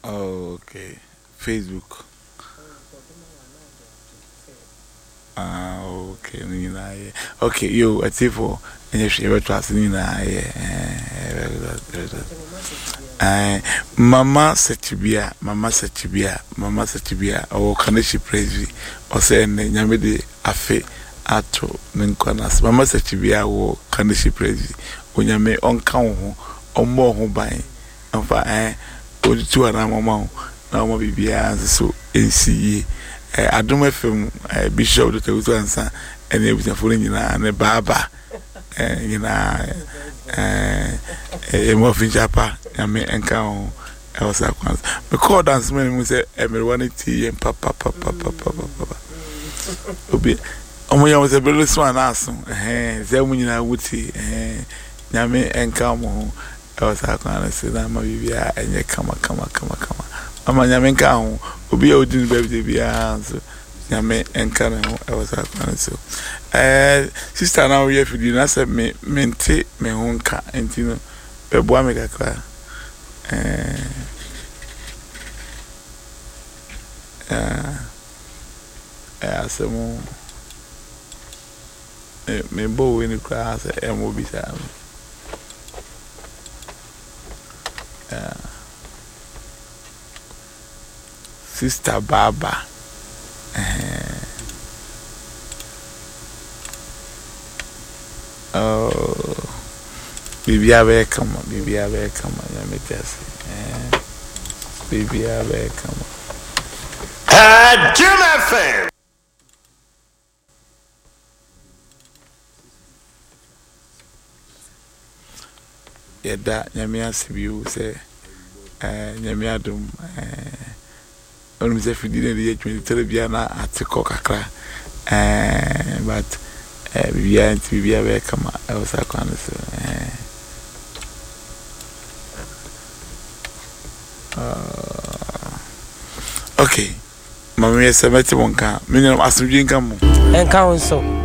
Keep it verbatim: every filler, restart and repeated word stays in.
Oh, okay. Facebook. Ah, okay. Okay, yo, I say for any share trust in I Mama Setibia, Mama Setibia, Mama Setibia, or Kanishi Praise or say Yamede Afe Ato Ninkonas, Mama Setibia or Kanishi Praise when you may on count or more home buying and for I or the two and I'm a mount now, my baby so A C. I don't know film Bishop the two answer and everything falling in a baba. You know, a muffin japa, and me and cow. I was like, once. The call dance man will say, everyone tea and papa, papa, papa, papa. Obi, oh, I was a little swan ass. Eh, Zemina Wooty, eh, Yame and Camo. I was like, I said, I'm a baby, and you come, come, come, come. I'm a Yaman cow, Obi, I didn't baby be answer. Yame and Cano, I was like, so. Eh, sister, now we have to do not me, mente, me own car, and you know, a boy make a car. Eh, eh, some me bow in the class, and will be time. Sister Baba. Oh, baby, I will come on, baby, I will come on, let me just say, baby, I will come on. Ah, Jim F M. Yeah, that Yamia Sibu say, eh, Yamia Dum, eh, only if you didn't reach me, Telebiana at the Coca, eh, but. Eh, we are to be a come. I was a corner. Okay, Mamma, seventy one car. Minimum as you drink. And council.